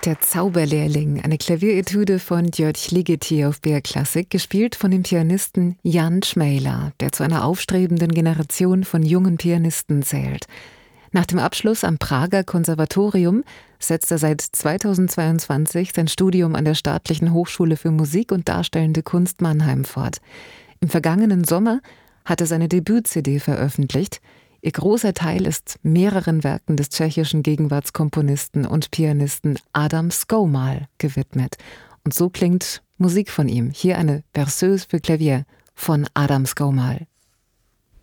Der Zauberlehrling, eine Klavieretüde von György Ligeti auf BR Klassik, gespielt von dem Pianisten Jan Schmejla, der zu einer aufstrebenden Generation von jungen Pianisten zählt. Nach dem Abschluss am Prager Konservatorium setzt er seit 2022 sein Studium an der Staatlichen Hochschule für Musik und Darstellende Kunst Mannheim fort. Im vergangenen Sommer hat er seine Debüt-CD veröffentlicht. Ihr großer Teil ist mehreren Werken des tschechischen Gegenwartskomponisten und Pianisten Adam Zkoumal gewidmet. Und so klingt Musik von ihm. Hier eine Berceuse für Klavier von Adam Zkoumal.